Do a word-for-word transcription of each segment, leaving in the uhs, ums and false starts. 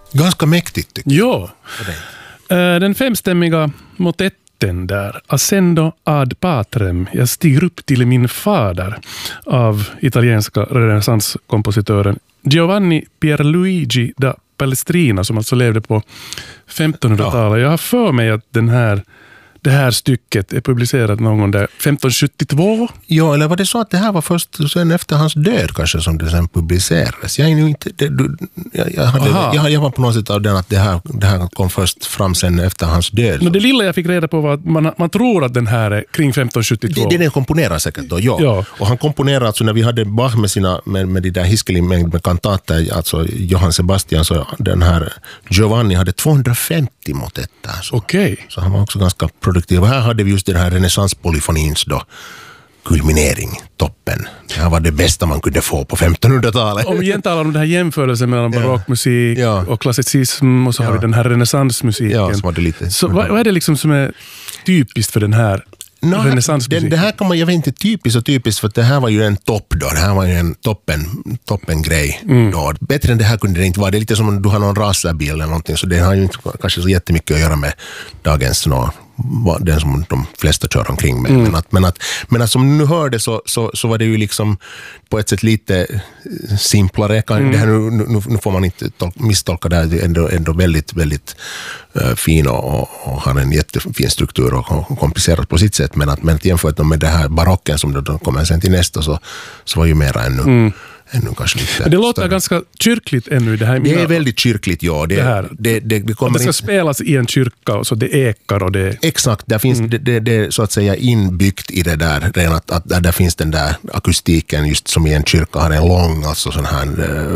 Ganska mäktigt tycker jag. Ja. Uh, den femstämmiga motetten där, Ascendo ad patrem, jag stiger upp till min fader, av italienska renässanskompositören Giovanni Pierluigi da Palestrina, som alltså levde på femtonhundratalet. Ja. Jag har för mig att den här det här stycket är publicerat någon gång där femton sjuttiotvå. Ja, eller var det så att det här var först sen efter hans död kanske som det sen publicerades? Jag är nu inte det, du, jag, jag, hade, jag, jag var på något sätt av den att det här, det här kom först fram sen efter hans död. Men det lilla jag fick reda på var att man, man tror att den här är kring femton sjuttiotvå. Det, det den komponerar säkert då, ja. ja. Och han komponerar alltså när vi hade Bach med sina med, med de där hiskelig mängd med kantater, alltså Johann Sebastian, så den här Giovanni hade tvåhundrafemtio motetter. Okej. Okay. Så han var också ganska produktiv. Och här hade vi just den här renässanspolyfonins då kulminering, toppen. Det här var det bästa man kunde få på femtonhundratalet. Om vi igen talar om den här jämförelsen mellan barockmusik ja. och klassicism, och så ja. har vi den här renässansmusiken. Ja, så var det lite. Så vad, vad är det liksom som är typiskt för den här no, renässansmusiken? Det, det här kan man, jag vet inte, typiskt och typiskt, för det här var ju en topp då. Det här var ju en toppen, toppen grej mm. då. Bättre än det här kunde det inte vara. Det är lite som om du har någon racerbil eller någonting, så det har ju inte kanske så jättemycket att göra med dagens nå. Den som de flesta kör omkring med. Mm. Men, att, men, att, men att som du nu hörde så, så, så var det ju liksom på ett sätt lite simplare. Mm. Det här, nu, nu, nu får man inte tol- misstolka det här. Det är ändå, ändå väldigt, väldigt uh, fin och, och har en jättefin struktur och, och komplicerat på sitt sätt. Men att, men att jämfört med det här barocken som då kommer sen till nästa, så, så var ju mera ännu mm. ännu kanske lite. Det låter större. Ganska kyrkligt ännu i det här. Det är väldigt kyrkligt, ja. Det, det, här. det, det, det, kommer det ska in... spelas i en kyrka och så det ekar och det... Exakt, där finns mm. det, det, det så att säga inbyggt i det där, redan att, att där, där finns den där akustiken just som i en kyrka har en lång, alltså sån här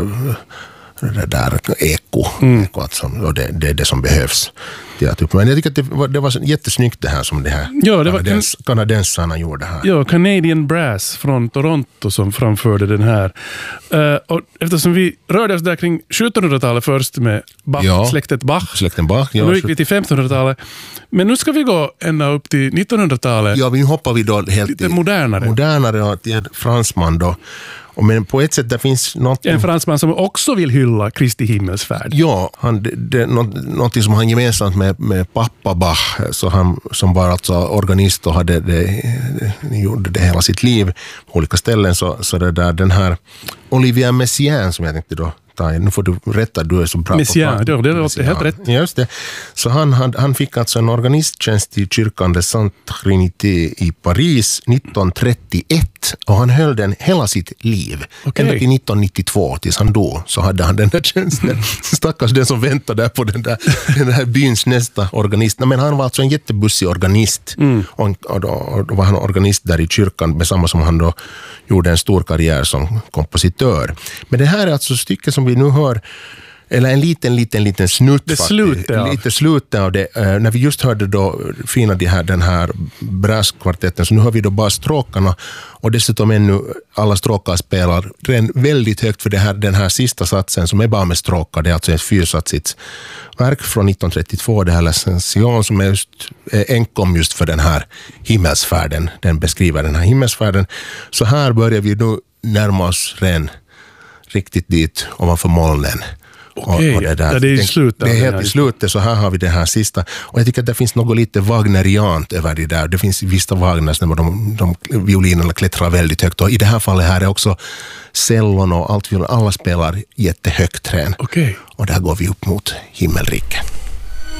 det där eko, mm. eko alltså, och det, det är det som behövs. Men jag tycker att det var, det var jättesnyggt det här som det här ja, det var kanadens, kan... kanadensarna gjorde här. Ja, Canadian Brass från Toronto som framförde den här. Uh, och eftersom vi rörde oss där kring sjuttonhundratalet först med Bach, ja, släktet Bach. Släkten Bach, ja. Och nu gick vi till femtonhundratalet. Men nu ska vi gå ända upp till nittonhundratalet. Ja, vi hoppar vi då helt lite modernare. Modernare och till en fransman då. Och men på ett sätt där finns något... En fransman som också vill hylla Kristi himmelsfärd. Ja, han, det, det, något, något som han gemensamt med, med pappa Bach, så han, som var alltså organist och hade det, det, gjorde det hela sitt liv på olika ställen, så, så det där, den här Olivier Messiaen som jag tänkte då ta, nu får du rätta, du är så bra Messiaen, på det låter helt rätt. Just det. Så han, han, han fick alltså en organisttjänst i kyrkan de Sainte Trinité i Paris nittonhundratrettioett, och han höll den hela sitt liv. Okay. Ända till nittonhundranittiotvå, tills han då, så hade han den där tjänsten. Stackars den som väntade där på den där, den där byns nästa organist. Men han var alltså en jättebussig organist. Mm. Och, och, då, och då var han organist där i kyrkan, med samma som han då gjorde en stor karriär som kompositör. Men det här är alltså stycket som vi nu hör, eller en liten, liten, liten snutt. Det slutet av. Lite slutet av det. Uh, när vi just hörde då fina de här, den här brasskvartetten, så nu hör vi då bara stråkarna, och dessutom ännu alla stråkar spelar redan väldigt högt för det här, den här sista satsen som är bara med stråkar. Det är alltså ett fyrsatsigt verk från nittonhundratrettiotvå, det här L'Ascension, som är just är enkom just för den här himmelsfärden. Den beskriver den här himmelsfärden. Så här börjar vi nu närma oss redan riktigt dit ovanför molnen. Okej, okay. det, ja, det är i slutet. Det är helt i slutet, så här har vi det här sista. Och jag tycker att det finns något lite wagneriant över det där. Det finns vissa Wagners när de, de violinerna klättrar väldigt högt. Och i det här fallet här är också cellon och allt, alla spelar jättehögt trän. Okay. Och där går vi upp mot himmelriket.